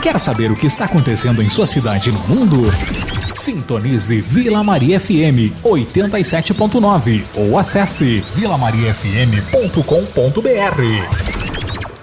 Quer saber o que está acontecendo em sua cidade e no mundo? Sintonize Vila Maria FM 87.9 ou acesse vilamariafm.com.br.